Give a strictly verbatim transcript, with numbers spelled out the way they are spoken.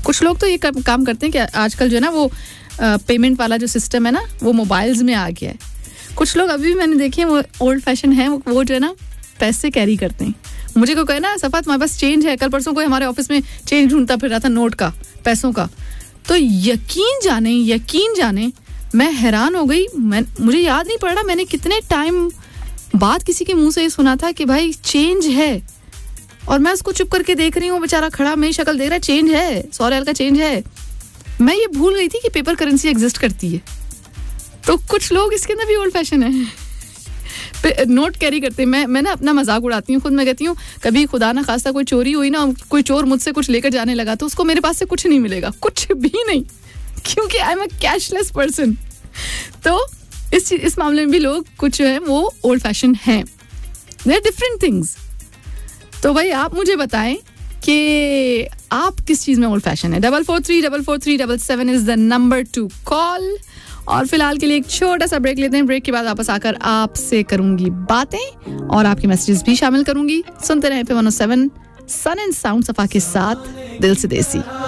कुछ लोग तो ये काम करते हैं कि आजकल जो है ना वो पेमेंट वाला जो सिस्टम है ना वो मोबाइल्स में आ गया है. कुछ लोग अभी भी मैंने देखे वो ओल्ड फैशन है, वो जो है ना पैसे कैरी करते हैं. मुझे कोई कहे ना सफात हमारे पास चेंज है, कल परसों कोई हमारे ऑफिस में चेंज ढूंढता फिर रहा था नोट का, पैसों का, तो यकीन जाने यकीन जाने मैं हैरान हो गई. मैं मुझे याद नहीं पड़ रहा मैंने कितने टाइम बाद किसी के मुंह से ये सुना था कि भाई चेंज है, और मैं उसको चुप करके देख रही हूँ, बेचारा खड़ा मेरी शक्ल देख रहा है, चेंज है, सौ रियाल का चेंज है. मैं ये भूल गई थी कि पेपर करेंसी एग्जिस्ट करती है. तो कुछ लोग इसके अंदर भी ओल्ड फैशन है, नोट कैरी करते हैं. मैं मैं ना अपना मजाक उड़ाती हूँ, खुद मैं कहती हूँ कभी खुदा ना खास्ता कोई चोरी हुई ना, कोई चोर मुझसे कुछ लेकर जाने लगा तो उसको मेरे पास से कुछ नहीं मिलेगा, कुछ भी नहीं, क्योंकि I am a cashless person. तो इस इस मामले में भी लोग कुछ है वो ओल्ड फैशन हैं. They are different things. तो भाई आप मुझे बताएं कि आप किस चीज में ओल्ड फैशन है. Double four three double four three double seven is the number two call. और फिलहाल के लिए एक छोटा सा ब्रेक लेते हैं. ब्रेक के बाद वापस आकर आपसे करूंगी बातें और आपके मैसेजेस भी शामिल करूंगी. सुनते रहें पे one O seven sun and sound सफा के साथ दिल से देसी.